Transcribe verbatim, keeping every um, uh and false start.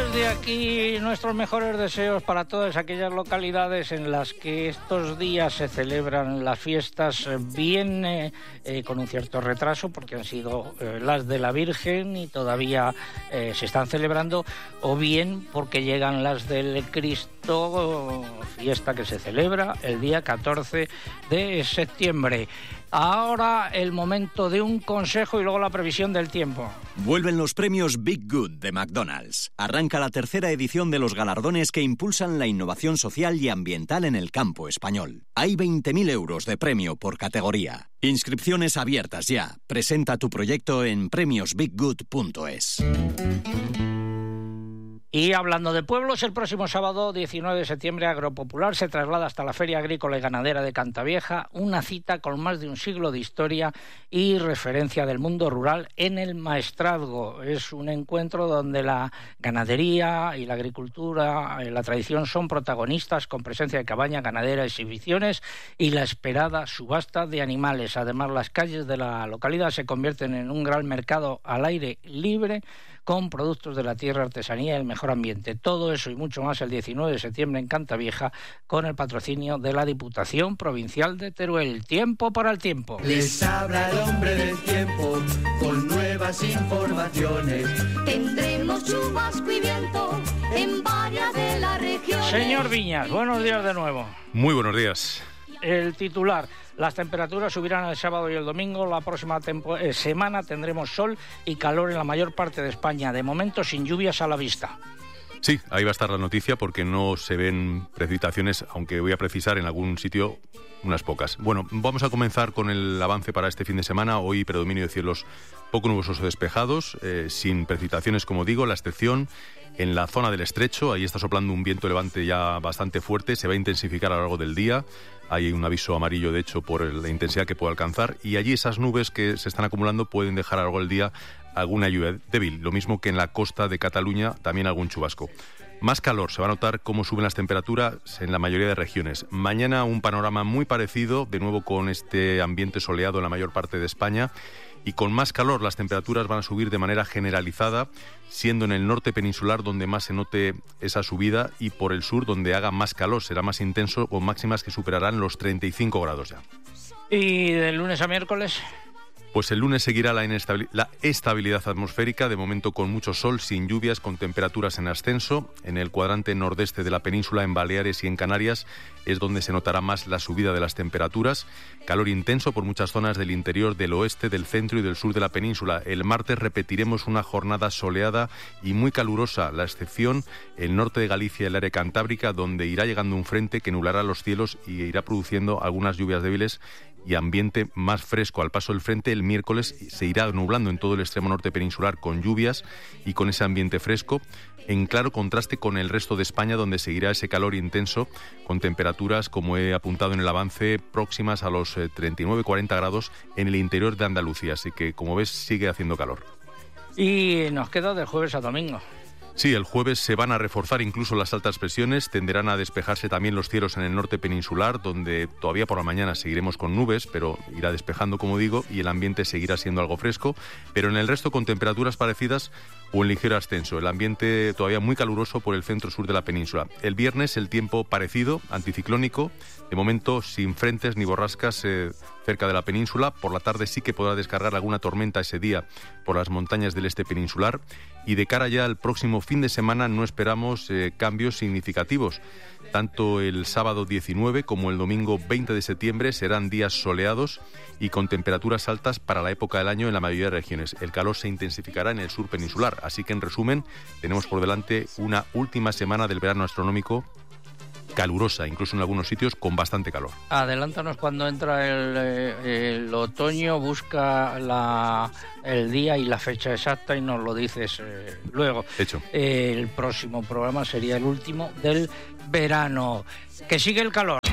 desde aquí nuestros mejores deseos para todas aquellas localidades en las que estos días se celebran las fiestas, bien eh, eh, con un cierto retraso, porque han sido eh, las de la Virgen y todavía eh, se están celebrando, o bien porque llegan las del Cristo, fiesta que se celebra el día catorce de septiembre. Ahora el momento de un consejo y luego la previsión del tiempo. Vuelven los premios Big Good de McDonald's. Arranca la tercera edición de los galardones que impulsan la innovación social y ambiental en el campo español. Hay veinte mil euros de premio por categoría. Inscripciones abiertas ya. Presenta tu proyecto en premios big good punto es. Y hablando de pueblos, el próximo sábado diecinueve de septiembre Agropopular se traslada hasta la Feria Agrícola y Ganadera de Cantavieja, una cita con más de un siglo de historia y referencia del mundo rural en el maestrazgo. Es un encuentro donde la ganadería y la agricultura, la tradición son protagonistas, con presencia de cabaña, ganadera, exhibiciones y la esperada subasta de animales. Además, las calles de la localidad se convierten en un gran mercado al aire libre, con productos de la tierra, artesanía y el mejor ambiente. Todo eso y mucho más el diecinueve de septiembre en Cantavieja, con el patrocinio de la Diputación Provincial de Teruel. Tiempo para el tiempo. Les habla el hombre del tiempo con nuevas informaciones. Tendremos chubasco y viento en varias de las regiones. Señor Viñas, buenos días de nuevo. Muy buenos días. El titular: las temperaturas subirán el sábado y el domingo. La próxima tempo- eh, semana tendremos sol y calor en la mayor parte de España. De momento sin lluvias a la vista. Sí, ahí va a estar la noticia porque no se ven precipitaciones, aunque voy a precisar en algún sitio unas pocas. Bueno, vamos a comenzar con el avance para este fin de semana. Hoy predominio de cielos poco nubosos o despejados, eh, sin precipitaciones, como digo, la excepción en la zona del estrecho. Ahí está soplando un viento levante ya bastante fuerte, se va a intensificar a lo largo del día. Hay un aviso amarillo, de hecho, por la intensidad que puede alcanzar, y allí esas nubes que se están acumulando pueden dejar a lo largo del día alguna lluvia débil, lo mismo que en la costa de Cataluña, también algún chubasco. Más calor, se va a notar cómo suben las temperaturas en la mayoría de regiones. Mañana un panorama muy parecido, de nuevo con este ambiente soleado en la mayor parte de España, y con más calor las temperaturas van a subir de manera generalizada, siendo en el norte peninsular donde más se note esa subida, y por el sur donde haga más calor, será más intenso, con máximas que superarán los treinta y cinco grados ya. ¿Y de lunes a miércoles? Pues el lunes seguirá la, inestabil- la estabilidad atmosférica, de momento con mucho sol, sin lluvias, con temperaturas en ascenso. En el cuadrante nordeste de la península, en Baleares y en Canarias, es donde se notará más la subida de las temperaturas. Calor intenso por muchas zonas del interior, del oeste, del centro y del sur de la península. El martes repetiremos una jornada soleada y muy calurosa, la excepción el norte de Galicia y el área cantábrica, donde irá llegando un frente que nublará los cielos y irá produciendo algunas lluvias débiles y ambiente más fresco. Al paso del frente, el miércoles se irá nublando en todo el extremo norte peninsular con lluvias y con ese ambiente fresco, en claro contraste con el resto de España, donde seguirá ese calor intenso, con temperaturas, como he apuntado en el avance, próximas a los treinta y nueve a cuarenta grados en el interior de Andalucía. Así que, como ves, sigue haciendo calor. Y nos queda del jueves a domingo. Sí, el jueves se van a reforzar incluso las altas presiones, tenderán a despejarse también los cielos en el norte peninsular, donde todavía por la mañana seguiremos con nubes, pero irá despejando, como digo, y el ambiente seguirá siendo algo fresco, pero en el resto con temperaturas parecidas o en ligero ascenso. El ambiente todavía muy caluroso por el centro-sur de la península. El viernes el tiempo parecido, anticiclónico, de momento sin frentes ni borrascas eh, cerca de la península. Por la tarde sí que podrá descargar alguna tormenta ese día por las montañas del este peninsular, y de cara ya al próximo fin de semana no esperamos eh, cambios significativos. Tanto el sábado diecinueve como el domingo veinte de septiembre serán días soleados y con temperaturas altas para la época del año en la mayoría de regiones. El calor se intensificará en el sur peninsular, así que en resumen tenemos por delante una última semana del verano astronómico calurosa, incluso en algunos sitios con bastante calor. Adelántanos cuando entra el, eh, el otoño, busca la, el día y la fecha exacta y nos lo dices eh, luego. Hecho. Eh, el próximo programa sería el último del verano. Que sigue el calor.